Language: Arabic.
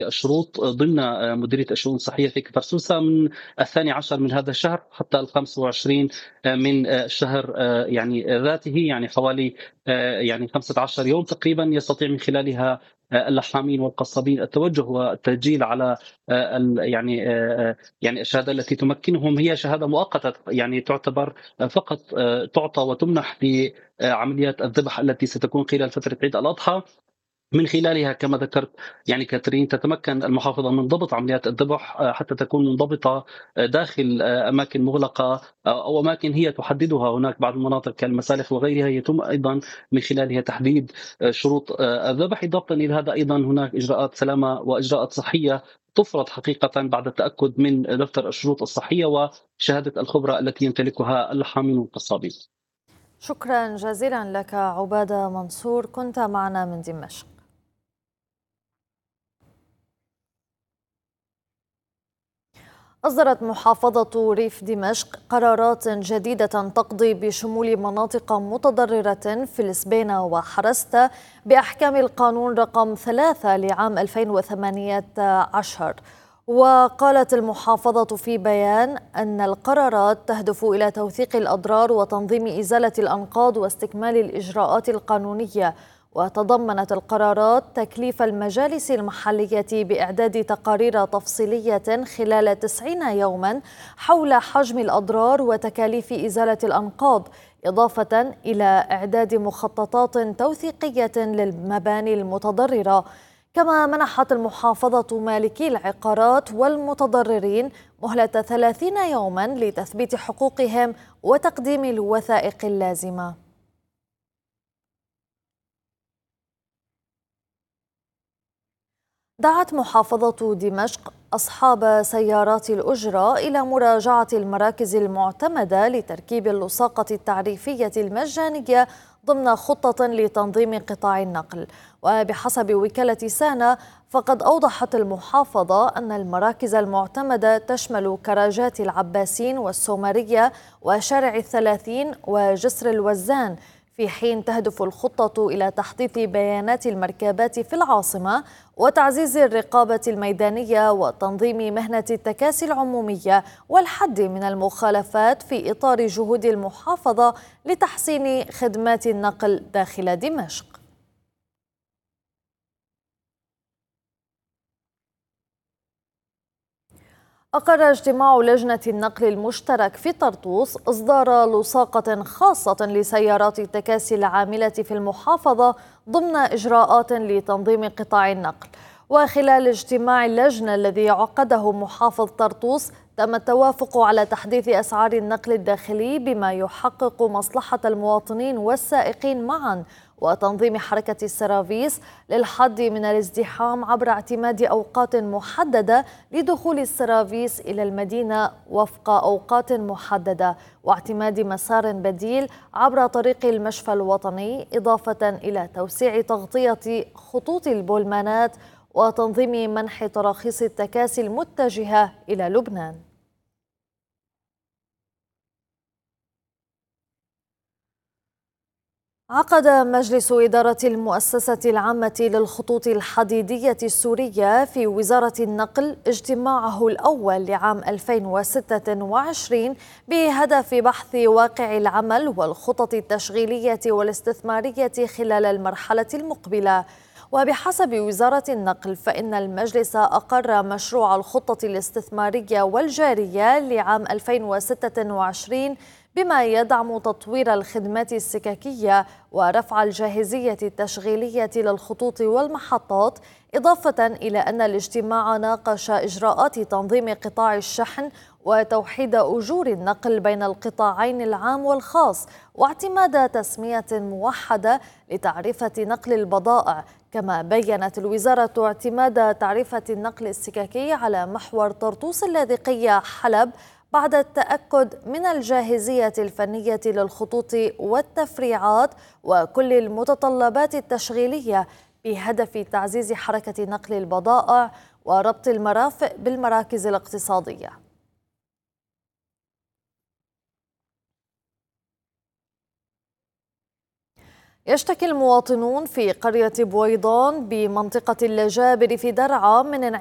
الشروط ضمن مديرية الشؤون الصحية في كفرسوسة من 12 من هذا الشهر حتى ال25 من الشهر يعني ذاته، يعني حوالي يعني 15 يوم تقريبا، يستطيع من خلالها اللحامين والقصابين التوجه والتسجيل على يعني الشهادة التي تمكنهم. هي شهادة مؤقتة، يعني تعتبر فقط تعطى وتمنح بعمليات الذبح التي ستكون خلال فترة عيد الأضحى. من خلالها كما ذكرت يعني كاترين، تتمكن المحافظة من ضبط عمليات الذبح حتى تكون منضبطة داخل أماكن مغلقة أو أماكن هي تحددها. هناك بعض المناطق كالمسالخ وغيرها يتم أيضا من خلالها تحديد شروط الذبح. إضافة إلى هذا أيضا هناك إجراءات سلامة وإجراءات صحية تفرض حقيقة بعد التأكد من دفتر الشروط الصحية وشهادة الخبرة التي يمتلكها اللحامين والقصابين. شكرا جزيلا لك عبادة منصور، كنت معنا من دمشق. أصدرت محافظة ريف دمشق قرارات جديدة تقضي بشمول مناطق متضررة في السبينة وحرستا بأحكام القانون رقم 3 لعام 2018. وقالت المحافظة في بيان أن القرارات تهدف إلى توثيق الأضرار وتنظيم إزالة الأنقاض واستكمال الإجراءات القانونية. وتضمنت القرارات تكليف المجالس المحلية بإعداد تقارير تفصيلية خلال 90 يوما حول حجم الأضرار وتكاليف إزالة الأنقاض، إضافة إلى إعداد مخططات توثيقية للمباني المتضررة. كما منحت المحافظة مالكي العقارات والمتضررين مهلة 30 يوما لتثبيت حقوقهم وتقديم الوثائق اللازمة. دعت محافظة دمشق أصحاب سيارات الأجرة إلى مراجعة المراكز المعتمدة لتركيب اللصاقة التعريفية المجانية ضمن خطة لتنظيم قطاع النقل. وبحسب وكالة سانا، فقد أوضحت المحافظة أن المراكز المعتمدة تشمل كراجات العباسين والسومرية وشارع الثلاثين وجسر الوزان، في حين تهدف الخطة إلى تحديث بيانات المركبات في العاصمة وتعزيز الرقابة الميدانية وتنظيم مهنة التكاسي العمومية والحد من المخالفات في إطار جهود المحافظة لتحسين خدمات النقل داخل دمشق. أقر اجتماع لجنة النقل المشترك في طرطوس إصدار لصاقة خاصة لسيارات التكاسي العاملة في المحافظة ضمن إجراءات لتنظيم قطاع النقل. وخلال اجتماع اللجنة الذي عقده محافظ طرطوس، تم التوافق على تحديث أسعار النقل الداخلي بما يحقق مصلحة المواطنين والسائقين معا، وتنظيم حركة السرافيس للحد من الازدحام عبر اعتماد أوقات محددة لدخول السرافيس إلى المدينة وفق أوقات محددة، واعتماد مسار بديل عبر طريق المشفى الوطني، إضافة إلى توسيع تغطية خطوط البولمانات وتنظيم منح تراخيص التكاسي المتجهة إلى لبنان. عقد مجلس إدارة المؤسسة العامة للخطوط الحديدية السورية في وزارة النقل اجتماعه الأول لعام 2026 بهدف بحث واقع العمل والخطط التشغيلية والاستثمارية خلال المرحلة المقبلة. وبحسب وزارة النقل، فإن المجلس أقر مشروع الخطة الاستثمارية والجارية لعام 2026 بما يدعم تطوير الخدمات السككية ورفع الجاهزية التشغيلية للخطوط والمحطات، إضافة إلى أن الاجتماع ناقش إجراءات تنظيم قطاع الشحن وتوحيد أجور النقل بين القطاعين العام والخاص، واعتماد تسمية موحدة لتعرفة نقل البضائع. كما بيّنت الوزارة اعتماد تعرفة النقل السككي على محور طرطوس اللاذقية حلب بعد التأكد من الجاهزية الفنية للخطوط والتفريعات وكل المتطلبات التشغيلية، بهدف تعزيز حركة نقل البضائع وربط المرافق بالمراكز الاقتصادية. يشتكي المواطنون في قرية بويضان بمنطقة الجابر في درعا من